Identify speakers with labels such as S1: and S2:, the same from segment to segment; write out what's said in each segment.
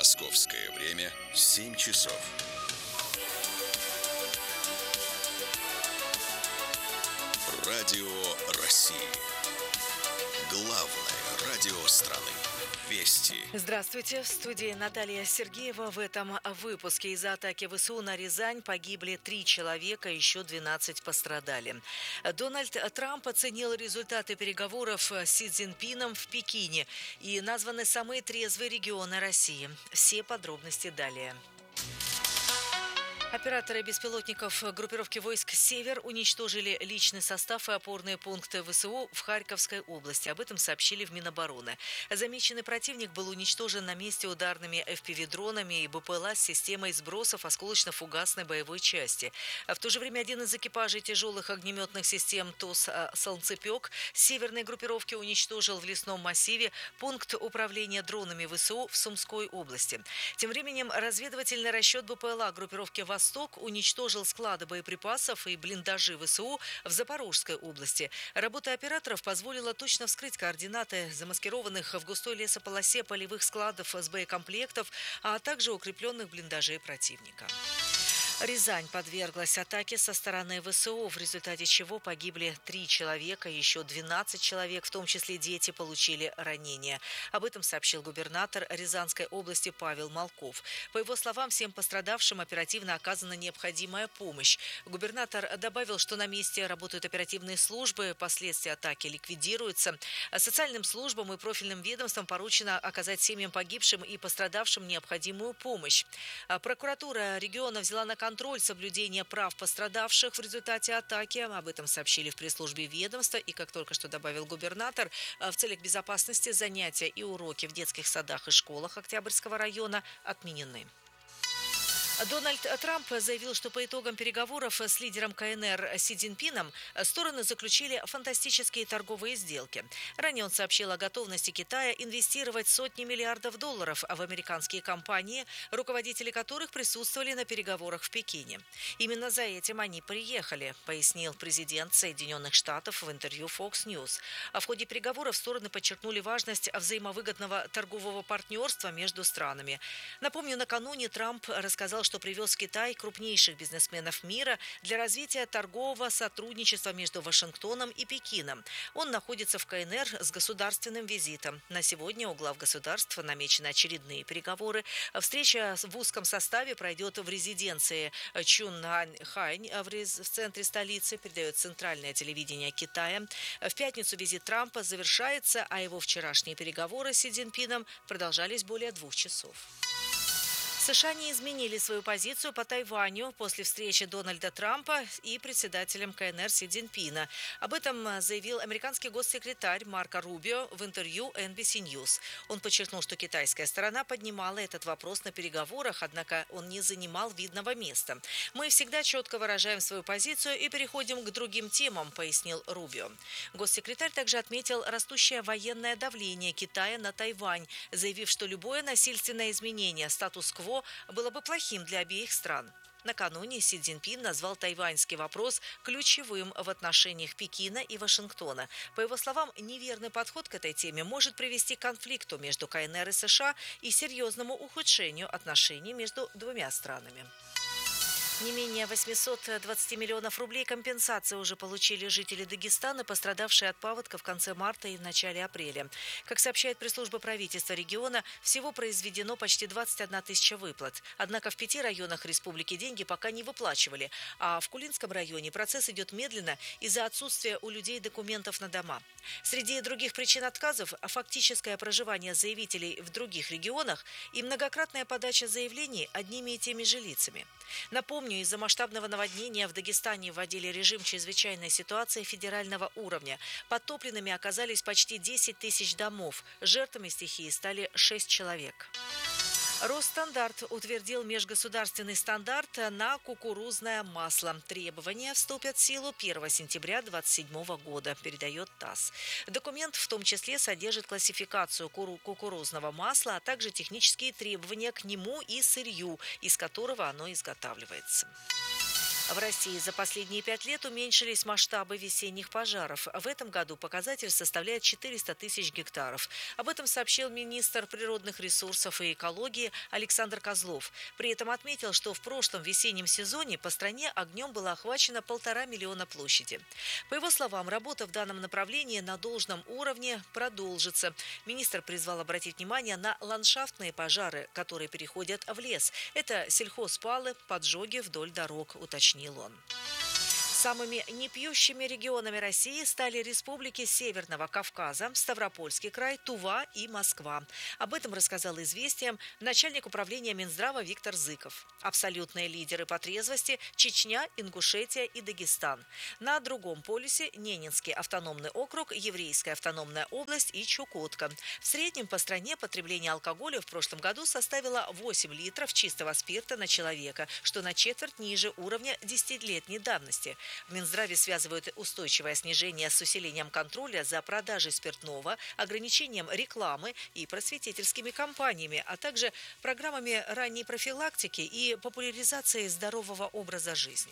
S1: Московское время 7 часов. Радио России. Главное радио страны. Вести.
S2: Здравствуйте. В студии Наталья Сергеева. В этом выпуске из-за атаки ВСУ на Рязань погибли 3 человека, еще 12 пострадали. Дональд Трамп оценил результаты переговоров с Си Цзиньпином в Пекине и названы самые трезвые регионы России. Все подробности далее. Операторы беспилотников группировки войск «Север» уничтожили личный состав и опорные пункты ВСУ в Харьковской области. Об этом сообщили в Минобороны. Замеченный противник был уничтожен на месте ударными FPV-дронами и БПЛА с системой сбросов осколочно-фугасной боевой части. В то же время один из экипажей тяжелых огнеметных систем ТОС «Солнцепек» северной группировки уничтожил в лесном массиве пункт управления дронами ВСУ в Сумской области. Тем временем разведывательный расчет БПЛА группировки «Восток» уничтожил склады боеприпасов и блиндажи ВСУ в Запорожской области. Работа операторов позволила точно вскрыть координаты замаскированных в густой лесополосе полевых складов с боекомплектов, а также укрепленных блиндажей противника. Рязань подверглась атаке со стороны ВСУ, в результате чего погибли 3 человека, еще 12 человек, в том числе дети, получили ранения. Об этом сообщил губернатор Рязанской области Павел Малков. По его словам, всем пострадавшим оперативно оказана необходимая помощь. Губернатор добавил, что на месте работают оперативные службы, последствия атаки ликвидируются. Социальным службам и профильным ведомствам поручено оказать семьям погибшим и пострадавшим необходимую помощь. Прокуратура региона взяла на контроль соблюдения прав пострадавших в результате атаки. Об этом сообщили в пресс-службе ведомства. И, как только что добавил губернатор, в целях безопасности занятия и уроки в детских садах и школах Октябрьского района отменены. Дональд Трамп заявил, что по итогам переговоров с лидером КНР Си Цзиньпином стороны заключили фантастические торговые сделки. Ранее он сообщил о готовности Китая инвестировать сотни миллиардов долларов в американские компании, руководители которых присутствовали на переговорах в Пекине. Именно за этим они приехали, пояснил президент Соединенных Штатов в интервью Fox News. В ходе переговоров стороны подчеркнули важность взаимовыгодного торгового партнерства между странами. Напомню, накануне Трамп рассказал, что привез в Китай крупнейших бизнесменов мира для развития торгового сотрудничества между Вашингтоном и Пекином. Он находится в КНР с государственным визитом. На сегодня у глав государств намечены очередные переговоры. Встреча в узком составе пройдет в резиденции Чунаньхань в центре столицы, передает центральное телевидение Китая. В пятницу визит Трампа завершается, а его вчерашние переговоры с Си Цзиньпином продолжались более 2 часов. США не изменили свою позицию по Тайваню после встречи Дональда Трампа и председателем КНР Си Цзиньпина. Об этом заявил американский госсекретарь Марко Рубио в интервью NBC News. Он подчеркнул, что китайская сторона поднимала этот вопрос на переговорах, однако он не занимал видного места. «Мы всегда четко выражаем свою позицию и переходим к другим темам», пояснил Рубио. Госсекретарь также отметил растущее военное давление Китая на Тайвань, заявив, что любое насильственное изменение статус-кво было бы плохим для обеих стран. Накануне Си Цзиньпин назвал тайваньский вопрос ключевым в отношениях Пекина и Вашингтона. По его словам, неверный подход к этой теме может привести к конфликту между КНР и США и серьезному ухудшению отношений между двумя странами. Не менее 820 миллионов рублей компенсации уже получили жители Дагестана, пострадавшие от паводка в конце марта и в начале апреля. Как сообщает пресс-служба правительства региона, всего произведено почти 21 тысяча выплат. Однако в 5 районах республики деньги пока не выплачивали, а в Кулинском районе процесс идет медленно из-за отсутствия у людей документов на дома. Среди других причин отказов – фактическое проживание заявителей в других регионах и многократная подача заявлений одними и теми же лицами. Напомню, из-за масштабного наводнения в Дагестане вводили режим чрезвычайной ситуации федерального уровня. Подтопленными оказались почти 10 тысяч домов. Жертвами стихии стали 6 человек. Росстандартъ утвердил межгосударственный стандарт на кукурузное масло. Требования вступят в силу 1 сентября 2027 года, передает ТАСС. Документ в том числе содержит классификацию кукурузного масла, а также технические требования к нему и сырью, из которого оно изготавливается. В России за последние 5 лет уменьшились масштабы весенних пожаров. В этом году показатель составляет 400 тысяч гектаров. Об этом сообщил министр природных ресурсов и экологии Александр Козлов. При этом отметил, что в прошлом весеннем сезоне по стране огнем было охвачено 1,5 миллиона площади. По его словам, работа в данном направлении на должном уровне продолжится. Министр призвал обратить внимание на ландшафтные пожары, которые переходят в лес. Это сельхозпалы, поджоги вдоль дорог, уточнил он. Самыми непьющими регионами России стали республики Северного Кавказа, Ставропольский край, Тува и Москва. Об этом рассказал «Известиям» начальник управления Минздрава Виктор Зыков. Абсолютные лидеры по трезвости – Чечня, Ингушетия и Дагестан. На другом полюсе – Ненецкий автономный округ, Еврейская автономная область и Чукотка. В среднем по стране потребление алкоголя в прошлом году составило 8 литров чистого спирта на человека, что на четверть ниже уровня 10-летней давности. В Минздраве связывают устойчивое снижение с усилением контроля за продажей спиртного, ограничением рекламы и просветительскими кампаниями, а также программами ранней профилактики и популяризацией здорового образа жизни.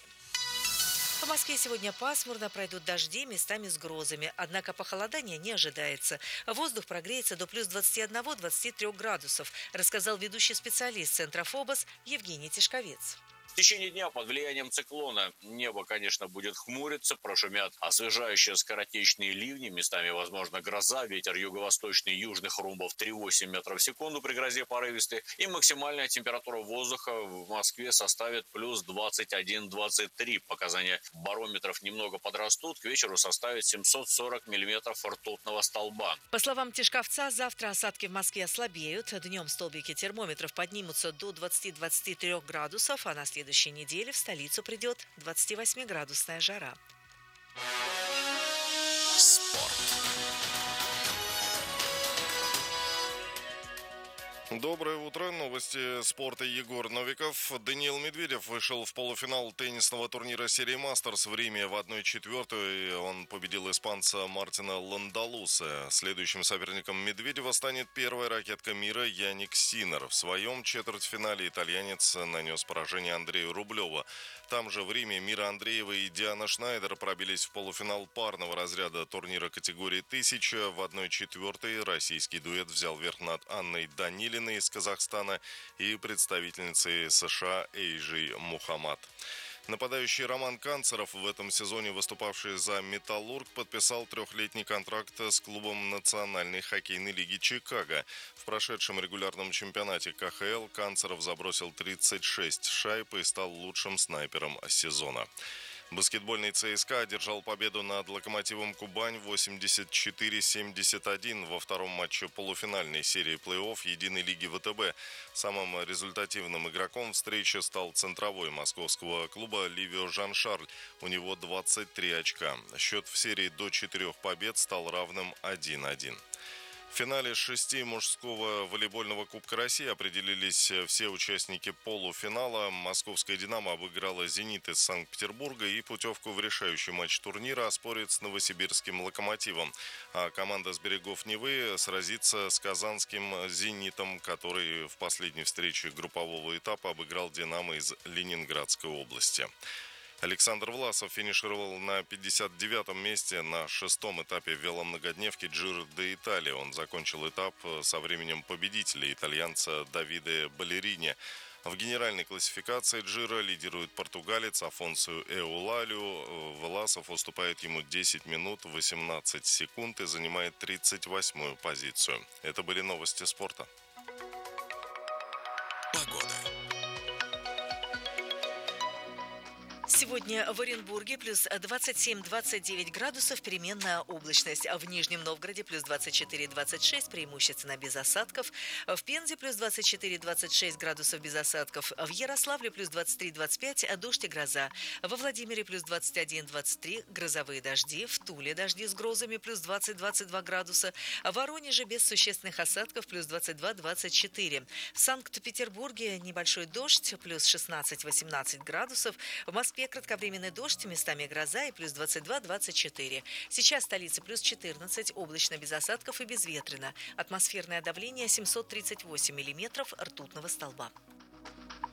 S2: В Москве сегодня пасмурно, пройдут дожди, местами с грозами. Однако похолодания не ожидается. Воздух прогреется до плюс 21-23 градусов, рассказал ведущий специалист Центра ФОБОС Евгений Тишковец.
S3: В течение дня под влиянием циклона небо, конечно, будет хмуриться, прошумят освежающие скоротечные ливни, местами, возможно, гроза, ветер юго-восточный, южных румбов 3,8 метров в секунду при грозе порывистой, и максимальная температура воздуха в Москве составит плюс 21-23. Показания барометров немного подрастут, к вечеру составит 740 миллиметров ртутного столба.
S2: По словам Тишковца, завтра осадки в Москве ослабеют, днем столбики термометров поднимутся до 20-23 градусов, а на следующей неделе в столицу придет 28-градусная жара.
S1: Спорт.
S4: Доброе утро. Новости спорта. Егор Новиков. Даниил Медведев вышел в полуфинал теннисного турнира серии «Мастерс» в Риме в 1/4. Он победил испанца Мартина Ландалуса. Следующим соперником Медведева станет первая ракетка мира Яник Синнер. В своем четвертьфинале итальянец нанес поражение Андрею Рублеву. Там же в Риме Мира Андреева и Диана Шнайдер пробились в полуфинал парного разряда турнира категории 1000. В 1/4 российский дуэт взял верх над Анной Данилиной из Казахстана и представительницей США Эйжей Мухаммад. Нападающий Роман Канцеров, в этом сезоне выступавший за «Металлург», подписал 3-летний контракт с клубом Национальной хоккейной лиги Чикаго. В прошедшем регулярном чемпионате КХЛ Канцеров забросил 36 шайб и стал лучшим снайпером сезона. Баскетбольный ЦСКА одержал победу над «Локомотивом Кубань» 84-71 во втором матче полуфинальной серии плей-офф Единой лиги ВТБ. Самым результативным игроком встречи стал центровой московского клуба Ливио Жан-Шарль. У него 23 очка. Счет в серии до 4 побед стал равным 1-1. В финале 6 мужского волейбольного Кубка России определились все участники полуфинала. Московская «Динамо» обыграла «Зенит» из Санкт-Петербурга и путевку в решающий матч турнира оспорит с новосибирским «Локомотивом». А команда с берегов Невы сразится с казанским «Зенитом», который в последней встрече группового этапа обыграл «Динамо» из Ленинградской области. Александр Власов финишировал на 59-м месте на 6-м этапе веломногодневки Джиро д'Италия. Он закончил этап со временем победителя, итальянца Давиде Балерини. В генеральной классификации Джиро лидирует португалец Афонсу Эулалиу. Власов уступает ему 10 минут 18 секунд и занимает 38-ю позицию. Это были новости спорта.
S1: Погода.
S2: Сегодня в Оренбурге плюс 27-29 градусов, переменная облачность. В Нижнем Новгороде плюс 24-26, преимущественно без осадков. В Пензе плюс 24-26 градусов без осадков. В Ярославле плюс 23-25, дождь и гроза. Во Владимире плюс 21-23, грозовые дожди. В Туле дожди с грозами плюс 20-22 градуса. В Воронеже без существенных осадков плюс 22-24. В Санкт-Петербурге небольшой дождь, плюс 16-18 градусов. В Москве кратковременный дождь, местами гроза и плюс 22-24. Сейчас в столице плюс 14, облачно без осадков и безветренно. Атмосферное давление 738 миллиметров ртутного столба.